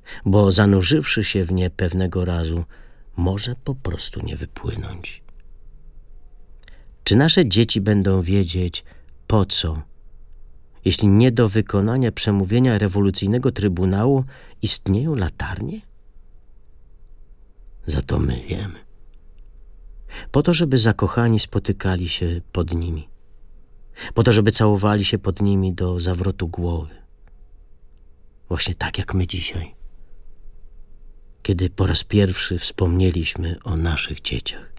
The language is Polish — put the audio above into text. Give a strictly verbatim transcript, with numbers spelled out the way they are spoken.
bo zanurzywszy się w nie pewnego razu, może po prostu nie wypłynąć. Czy nasze dzieci będą wiedzieć, po co, jeśli nie do wykonania przemówienia rewolucyjnego trybunału, istnieją latarnie? Za to my wiemy. Po to, żeby zakochani spotykali się pod nimi. Po to, żeby całowali się pod nimi do zawrotu głowy. Właśnie tak jak my dzisiaj, kiedy po raz pierwszy wspomnieliśmy o naszych dzieciach.